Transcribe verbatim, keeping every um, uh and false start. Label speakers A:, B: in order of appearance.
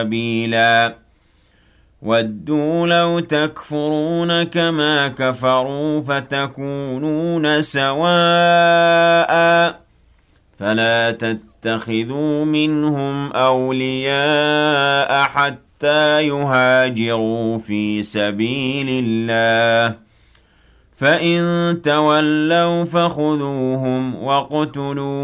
A: سبيلا وَدُّوا لَوْ تَكْفُرُونَ كَمَا كَفَرُوا فَتَكُونُونَ سَوَاءً فَلَا تَتَّخِذُوا مِنْهُمْ أَوْلِيَاءَ حَتَّى يُهَاجِرُوا فِي سَبِيلِ اللَّهِ ۚ فَإِن تَوَلَّوْا فَخُذُوهُمْ وَاقْتُلُوهُمْ